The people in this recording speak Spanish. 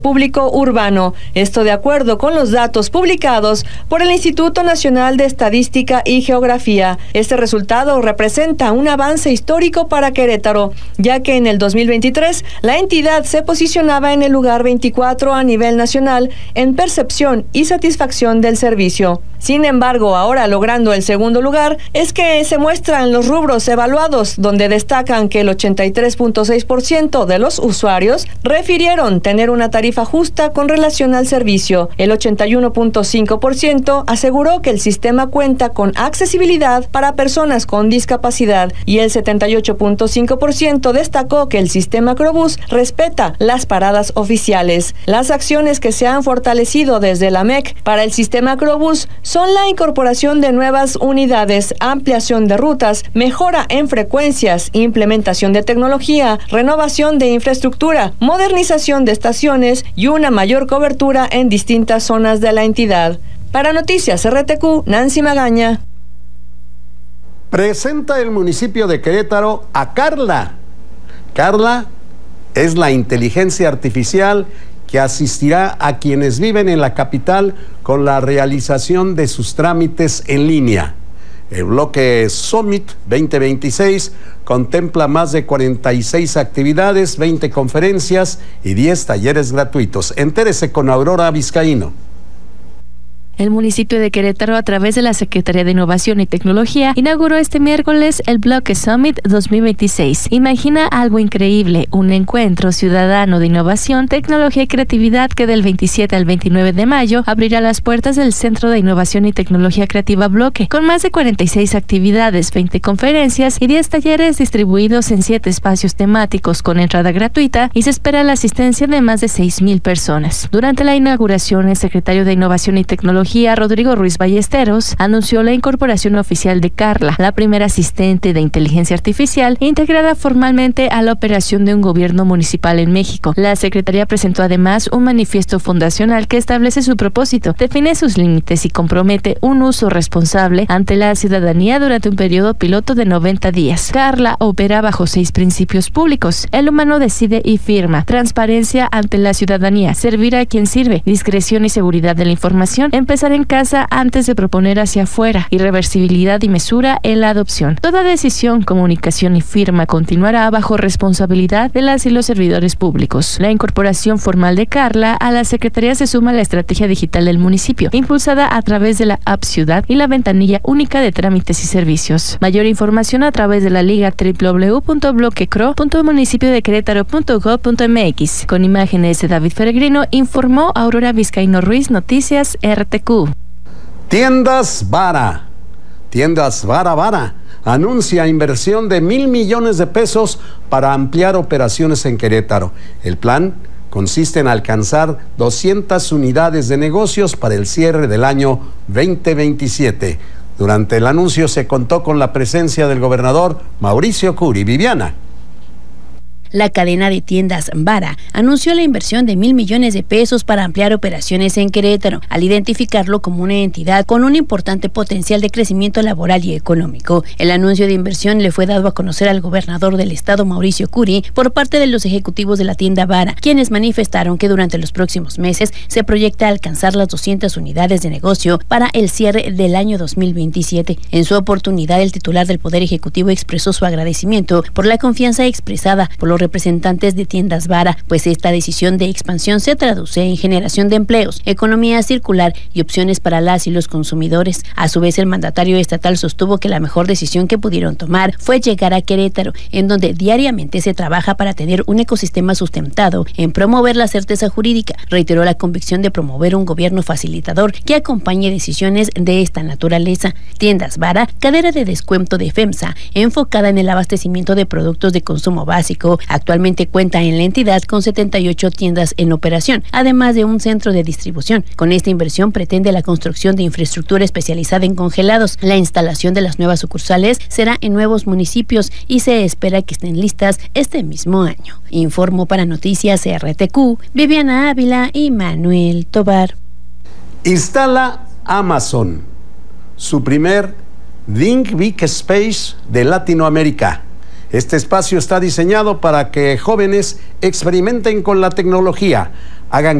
público urbano. Esto de acuerdo con los datos publicados por el Instituto Nacional de Estadística y Geografía. Este resultado representa un avance histórico para Querétaro, ya que en el 2023 la entidad se posicionaba en el lugar 24 a nivel nacional en percepción y satisfacción del servicio. Sin embargo, ahora logrando el segundo lugar, es que se muestran los rubros evaluados, donde destacan que el 83.6% de los usuarios refirieron tener una tarifa justa con relación al servicio. El 81.5% aseguró que el sistema cuenta con accesibilidad para personas con discapacidad y el 78.5% destacó que el sistema Crobús respeta las paradas oficiales. Las acciones que se han fortalecido desde la MEC para el sistema Crobús son la incorporación de nuevas unidades, ampliación de rutas, mejora en frecuencias, implementación de tecnología, renovación de infraestructura, modernización de estaciones y una mayor cobertura en distintas zonas de la entidad. Para Noticias RTQ, Nancy Magaña. Presenta el municipio de Querétaro a Carla. Carla es la inteligencia artificial que asistirá a quienes viven en la capital con la realización de sus trámites en línea. El bloque Summit 2026 contempla más de 46 actividades, 20 conferencias y 10 talleres gratuitos. Entérese con Aurora Vizcaíno. El municipio de Querétaro, a través de la Secretaría de Innovación y Tecnología, inauguró este miércoles el Bloque Summit 2026. Imagina algo increíble, un encuentro ciudadano de innovación, tecnología y creatividad que del 27 al 29 de mayo abrirá las puertas del Centro de Innovación y Tecnología Creativa Bloque, con más de 46 actividades, 20 conferencias y 10 talleres distribuidos en 7 espacios temáticos con entrada gratuita, y se espera la asistencia de más de 6,000 personas. Durante la inauguración, el secretario de Innovación y Tecnología, Rodrigo Ruiz Ballesteros, anunció la incorporación oficial de Carla, la primera asistente de inteligencia artificial integrada formalmente a la operación de un gobierno municipal en México. La secretaría presentó además un manifiesto fundacional que establece su propósito, define sus límites y compromete un uso responsable ante la ciudadanía durante un periodo piloto de 90 días. Carla opera bajo 6 principios públicos: el humano decide y firma, transparencia ante la ciudadanía, servir a quien sirve, discreción y seguridad de la información, empezar en casa antes de proponer hacia afuera, irreversibilidad y mesura en la adopción. Toda decisión, comunicación y firma continuará bajo responsabilidad de las y los servidores públicos. La incorporación formal de Carla a la Secretaría se suma a la estrategia digital del municipio, impulsada a través de la App Ciudad y la ventanilla única de trámites y servicios. Mayor información a través de la liga www.bloquecro.municipiodequerétaro.gov.mx. Con imágenes de David Peregrino, informó Aurora Vizcaíno Ruiz, Noticias RTQ. Tiendas Vara. Tiendas Vara anuncia inversión de 1,000 millones de pesos para ampliar operaciones en Querétaro. El plan consiste en alcanzar 200 unidades de negocios para el cierre del año 2027. Durante el anuncio se contó con la presencia del gobernador Mauricio Curi. Viviana. La cadena de tiendas Vara anunció la inversión de 1,000 millones de pesos para ampliar operaciones en Querétaro, al identificarlo como una entidad con un importante potencial de crecimiento laboral y económico. El anuncio de inversión le fue dado a conocer al gobernador del estado, Mauricio Curi, por parte de los ejecutivos de la tienda Vara, quienes manifestaron que durante los próximos meses se proyecta alcanzar las 200 unidades de negocio para el cierre del año 2027. En su oportunidad, el titular del Poder Ejecutivo expresó su agradecimiento por la confianza expresada por los representantes de tiendas Vara, pues esta decisión de expansión se traduce en generación de empleos, economía circular y opciones para las y los consumidores. A su vez, el mandatario estatal sostuvo que la mejor decisión que pudieron tomar fue llegar a Querétaro, en donde diariamente se trabaja para tener un ecosistema sustentado en promover la certeza jurídica. Reiteró la convicción de promover un gobierno facilitador que acompañe decisiones de esta naturaleza. Tiendas Vara, cadena de descuento de FEMSA, enfocada en el abastecimiento de productos de consumo básico, actualmente cuenta en la entidad con 78 tiendas en operación, además de un centro de distribución. Con esta inversión pretende la construcción de infraestructura especializada en congelados. La instalación de las nuevas sucursales será en nuevos municipios y se espera que estén listas este mismo año. Informó para Noticias RTQ, Viviana Ávila y Manuel Tobar. Instala Amazon su primer Think Big Space de Latinoamérica. Este espacio está diseñado para que jóvenes experimenten con la tecnología, hagan